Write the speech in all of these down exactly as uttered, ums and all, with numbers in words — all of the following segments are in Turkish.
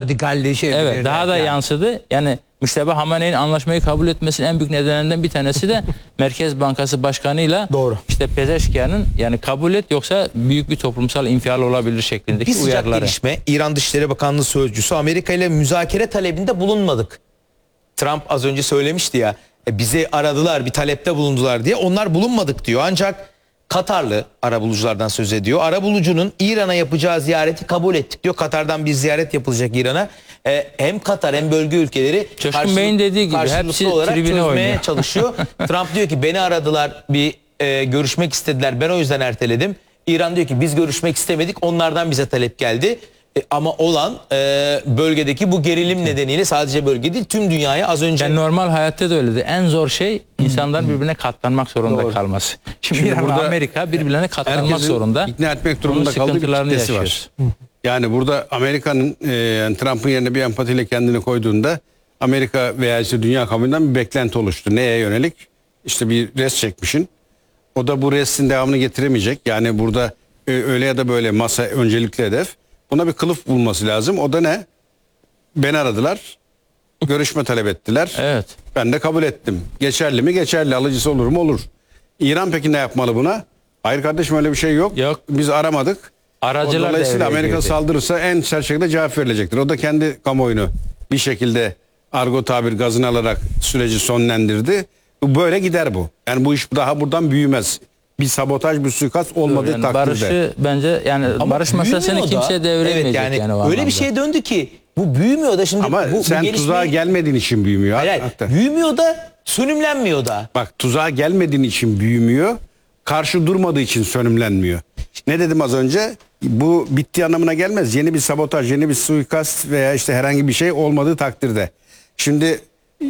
radikalleşebilir. Evet, daha da yani. yansıdı. Yani Müşteba Hamene'nin anlaşmayı kabul etmesinin en büyük nedenlerinden bir tanesi de Merkez Bankası Başkanı'yla Doğru. işte Pezeşkian'ın yani kabul et yoksa büyük bir toplumsal infial olabilir şeklindeki Bir sıcak uyarıları. gelişme. İran Dışişleri Bakanlığı Sözcüsü Amerika ile müzakere talebinde bulunmadık. Trump az önce söylemişti ya, e, bizi aradılar, bir talepte bulundular diye. Onlar bulunmadık diyor. Ancak Katarlı arabuluculardan söz ediyor. Arabulucunun İran'a yapacağı ziyareti kabul ettik diyor. Katar'dan bir ziyaret yapılacak İran'a. E, hem Katar hem bölge ülkeleri Coşkun karşılık- Bey'in dediği gibi karşılıklı hepsi olarak tribüne çözmeye oynuyor. çalışıyor. Trump diyor ki beni aradılar, bir e, görüşmek istediler, ben o yüzden erteledim. İran diyor ki biz görüşmek istemedik, onlardan bize talep geldi. E, ama olan e, bölgedeki bu gerilim nedeniyle sadece bölge değil tüm dünyaya az önce... Yani normal hayatta da öyledir. En zor şey insanların birbirine katlanmak zorunda Doğru. kalması. Şimdi, Şimdi İran ve burada Amerika birbirlerine katlanmak herkesin zorunda. ikna etmek Bunun durumunda kaldığı bir sıkıntılarını kitlesi yaşıyoruz. var. Yani burada Amerika'nın e, yani Trump'ın yerine bir empatiyle kendini koyduğunda Amerika veya işte dünya kamuoyundan bir beklenti oluştu. Neye yönelik? İşte bir res çekmişin. O da bu restin devamını getiremeyecek. Yani burada e, öyle ya da böyle masa öncelikli hedef. Buna bir kılıf bulması lazım. O da ne? Beni aradılar. Görüşme talep ettiler. Evet. Ben de kabul ettim. Geçerli mi? Geçerli. Alıcısı olur mu? Olur. İran peki ne yapmalı buna? Hayır kardeşim öyle bir şey yok. Yok. Biz aramadık. Aracılar Dolayısıyla devreye Amerika girdi. saldırırsa en sert şekilde cevap verilecektir. O da kendi kamuoyunu bir şekilde argo tabir gazını alarak süreci sonlandırdı. Bu böyle gider bu. Yani bu iş daha buradan büyümez. Bir sabotaj, bir suikast olmadığı Yani takdirde. barışı bence yani Ama barış masasını büyümüyor da. kimse devremeyecek Evet, yani, yani o öyle bir anlamda. şeye döndü ki bu büyümüyor da şimdi Ama bu, bu sen gelişmeyi- tuzağa gelmediğin için büyümüyor. Hayır, hayır, Hatta. büyümüyor da sönümlenmiyor da. Bak tuzağa gelmediğin için büyümüyor. Karşı durmadığı için sönümlenmiyor. Ne dedim az önce? Bu bitti anlamına gelmez. Yeni bir sabotaj, yeni bir suikast veya işte herhangi bir şey olmadığı takdirde. Şimdi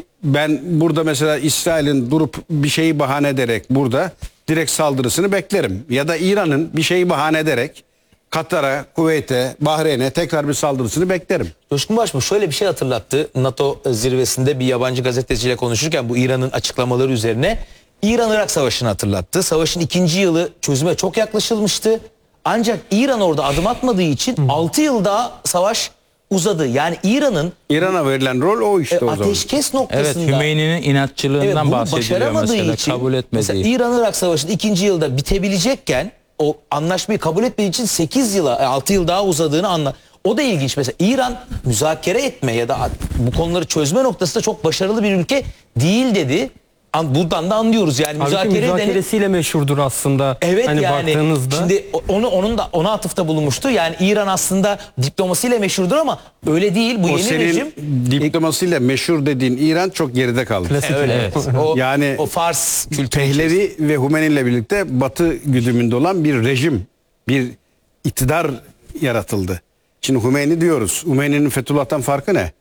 ben burada mesela İsrail'in durup bir şeyi bahane ederek burada direkt saldırısını beklerim. Ya da İran'ın bir şeyi bahane ederek Katar'a, Kuveyt'e, Bahreyn'e tekrar bir saldırısını beklerim. Coşkun Başbuğ şöyle bir şey hatırlattı. NATO zirvesinde bir yabancı gazeteciyle konuşurken bu İran'ın açıklamaları üzerine İran-Irak Savaşı'nı hatırlattı. Savaşın ikinci yılı çözüme çok yaklaşılmıştı. Ancak İran orada adım atmadığı için altı yıl daha savaş uzadı. Yani İran'ın İran'a verilen rol o işte e, o zaman. ateşkes Evet, noktasında Hümeyni'nin inatçılığından evet, bunu bahsediliyor başaramadığı mesela. için Kabul mesela etmediği. İran-Irak Savaşı'nın ikinci yılda bitebilecekken o anlaşmayı kabul etmediği için sekiz yıla altı yıl daha uzadığını anla. O da ilginç. Mesela İran müzakere etme ya da bu konuları çözme noktasında çok başarılı bir ülke değil dedi. An- Buradan da anlıyoruz yani Halbuki müzakere edeni- müzakeresiyle meşhurdur aslında. Evet hani yani baktığınızda. şimdi onu onun da ona atıfta bulunmuştu. Yani İran aslında diplomasiyle meşhurdur ama öyle değil bu O yeni senin rejim. diplomasıyla meşhur dediğin İran çok geride kaldı. Klasik. E, öyle. Evet. O, Yani o Fars kültürü. Pehlevi ve Hümeyni ile birlikte Batı güdümünde olan bir rejim, bir iktidar yaratıldı. Şimdi Hümeyni diyoruz. Hümeyni'nin Fethullah'tan farkı ne?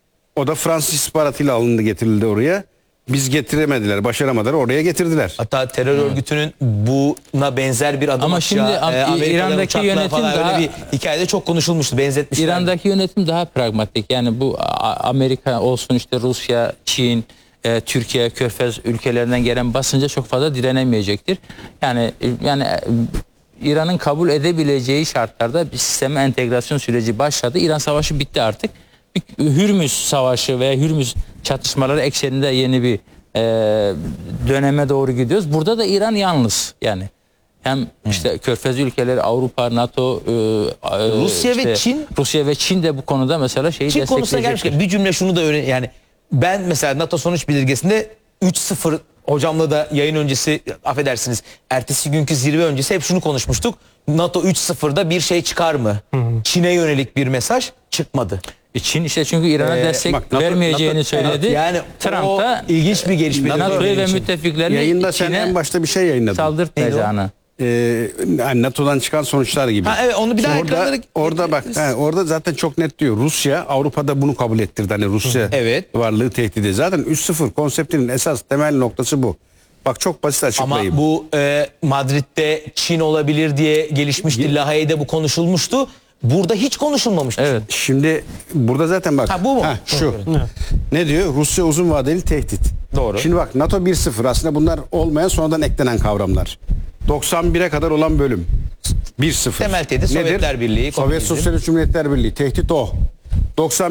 O da Fransız istihbaratıyla alındı getirildi oraya. Biz getiremediler, başaramadılar, oraya getirdiler. Hatta terör örgütünün buna benzer bir adım Ama atacağı, şimdi, e, Amerika'dan İran'daki uçakla yönetim falan daha- öyle bir hikayede çok konuşulmuştu. Benzetmişler. İran'daki yönetim daha pragmatik. Yani bu A- Amerika olsun işte Rusya, Çin, e, Türkiye, Körfez ülkelerinden gelen basınca çok fazla direnemeyecektir. Yani e, yani e, İran'ın kabul edebileceği şartlarda bir sisteme entegrasyon süreci başladı. İran savaşı bitti artık. Bir Hürmüz savaşı veya Hürmüz çatışmaları ekseninde yeni bir e, döneme doğru gidiyoruz. Burada da İran yalnız yani. Hem işte Körfez ülkeleri, Avrupa, NATO, e, Rusya ve işte Çin- Rusya ve Çin de bu konuda mesela şeyi Çin konusuna destekleyecektir. gelmişken bir cümle şunu da öğren yani ben mesela NATO sonuç bildirgesinde üç sıfır hocamla da yayın öncesi affedersiniz ertesi günkü zirve öncesi hep şunu konuşmuştuk. NATO üç sıfırda bir şey çıkar mı? Çin'e yönelik bir mesaj çıkmadı. E, Çin işte çünkü İran'a Ee, destek bak, NATO vermeyeceğini NATO söyledi. Yani Trump o da ilginç bir gelişme. NATO'yu ve müttefiklerini Yayında sen Çin'e en başta bir şey yayınladın. saldırtmayacağını. Ee, yani NATO'dan çıkan sonuçlar gibi. Ha, evet, onu bir daha Şimdi orada, ekranlara- orada bak he, orada zaten çok net diyor. Rusya Avrupa'da bunu kabul ettirdi. Hani Rusya Evet. varlığı tehdidi. Zaten üç sıfır konseptinin esas temel noktası bu. Bak çok basit açıklayayım. Ama bu e, Madrid'de Çin olabilir diye gelişmişti. Lahey'de bu konuşulmuştu. Burada hiç konuşulmamıştı. Evet. Şimdi burada zaten bak. Ha, bu mu? şu. Ne diyor? Rusya uzun vadeli tehdit. Doğru. Şimdi bak NATO bir sıfır aslında bunlar olmayan sonradan eklenen kavramlar. doksan bire kadar olan bölüm. bir sıfır. Temel tehdit Sovyetler Birliği, Sovyet komünizm. Sosyalist Cumhuriyetler Birliği. Tehdit o. doksan